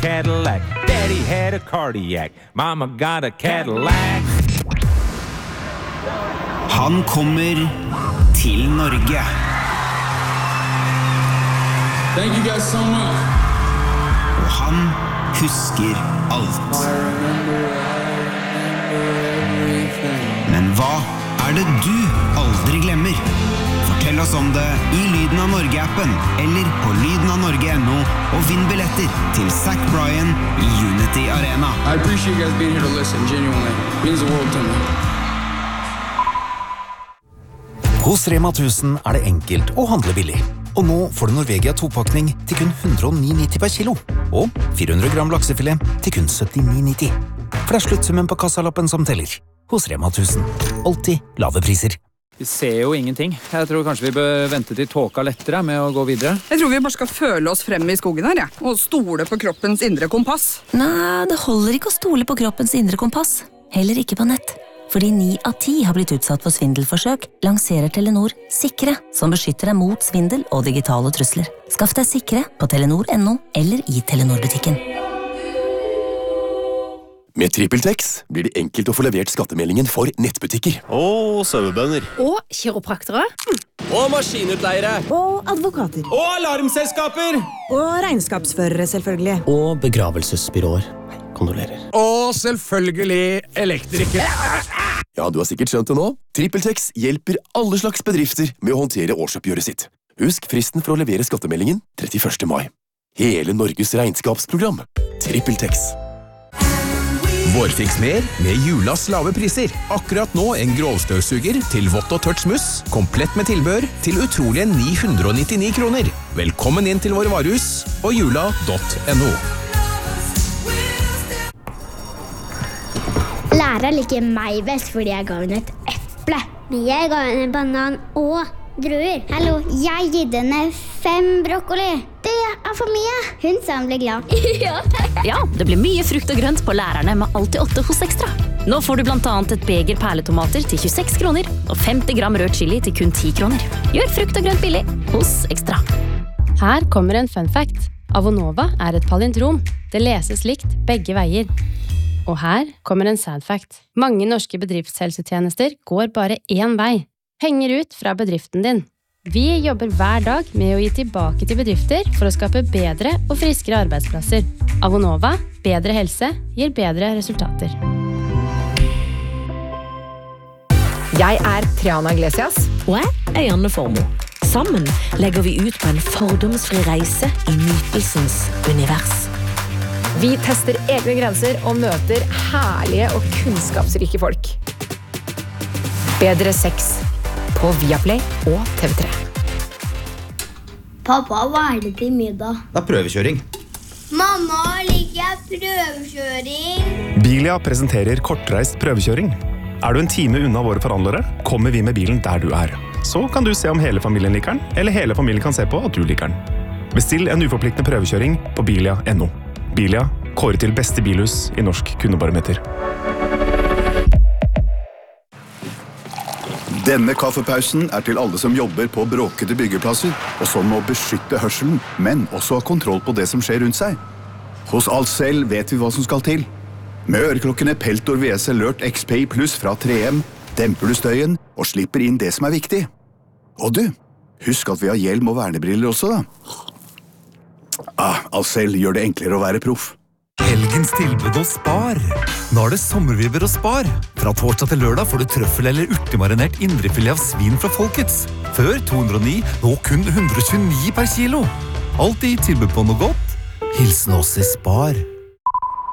Cadillac. Daddy had a cardiac. Mama got a Cadillac. Han kommer til Norge. Thank you guys so much. Og han husker alt. Men hva det du aldri glemmer? Fortell oss om det i Lyden av Norge-appen eller på lydenavnorge.no og vinn billetter til Zac Bryan i Unity Arena. I appreciate you guys being here to listen, genuinely. It means the world to me. Hos Rema 1000 det enkelt å handle billig. Og nå får du Norvegia 2-pakning til kun 109,90 per kilo. Og 400 gram laksefilet til kun 79,90. For det sluttsummen på kassalappen som teller. Hos Rema 1000. Alltid lave priser. Vi ser jo ingenting. Jeg tror kanskje vi bør vente til tåka lettere med å gå videre. Jeg tror vi bare skal føle oss frem i skogen her, ja. Og stole på kroppens indre kompass. Nei, det holder ikke å stole på kroppens indre kompass. Heller ikke på nett. Fordi 9 av 10 har blitt utsatt for svindelforsøk, lanserer Telenor Sikre, som beskytter deg mot svindel og digitale trusler. Skaff deg Sikre på telenor.no eller i Telenor-butikken. Med TrippelTex blir det enkelt å få levert skattemeldingen for nettbutikker. Og sauebønder. Og kiropraktere. Og maskinutleiere. Og advokater. Og alarmselskaper. Og regnskapsførere, selvfølgelig. Og begravelsesbyråer. Kondolerer. Og selvfølgelig elektrikere. Ja, du har sikkert skjønt det nå. TrippelTex hjelper alle slags bedrifter med å håndtere årsoppgjøret sitt. Husk fristen for å levere skattemeldingen 31. mai. Hele Norges regnskapsprogram. TrippelTex. Vårfiks mer med Julas lave priser. Akkurat nå en grovstøvsuger til vått og tørt smuss, komplett med tilbør til utrolige 999 kroner. Velkommen inn til våre varehus og jula.no. Læreren liker meg best fordi jeg ga henne et eple. Men jeg ga henne en banan og druer. Hallo, jeg gitt henne 5 brokkoli. Det for mye. Hun sa hun ble glad. Ja, det blir mye frukt og grønt på lærerne med Alltid 8 hos Ekstra. Nå får du blant annet et beger perletomater til 26 kroner og 50 gram rød chili til kun 10 kroner. Gjør frukt og grønt billig hos Ekstra. Her kommer en fun fact. Avonova et palindrom. Det leses likt begge veier. Og her kommer en sad fact. Mange norske bedriftshelsetjenester går bare én vei. Henger ut fra bedriften din. Vi jobber hver dag med å gi tilbake til bedrifter for å skape bedre og friskere arbeidsplasser. Avonova, bedre helse, gir bedre resultater. Jeg Triana Iglesias. Og jeg Janne Formoe. Sammen legger vi ut på en fordomsfri reise i nytelsens univers. Vi tester egne grenser og møter herlige og kunnskapsrike folk. Bedre sex på Viaplay og TV3. Pappa, hva det til middag? Det prøvekjøring. Mamma, liker jeg prøvekjøring? Bilia presenterer kortreist prøvekjøring. Du en time unna våre forhandlere, kommer vi med bilen der du Så kan du se om hele familien liker den, eller hele familien kan se på at du liker den. Bestill en uforpliktende prøvekjøring på bilia.no. Bilia, kåret til beste bilhus i norsk kundebarometer. Denne kaffepausen til alle som jobber på bråkete byggeplasser, og som må beskytte hørselen, men også ha kontroll på det som skjer rundt seg. Hos Alcel vet vi hva som skal til. Med øreklokkene Peltor VS Alert XPI Plus fra 3M demper du støyen og slipper inn det som viktig. Og du, husk at vi har hjelm og vernebriller også da. Alcel gjør det enklere å være proff. Helgens tilbud hos Spar. Nå det sommerviber hos Spar. Fra torsdag til lørdag får du trøffel eller urtemarinert indrefilet av svin fra Folkets. Før 209, nå kun 129 per kilo. Alltid tilbud på noe godt. Hilsen oss i Spar.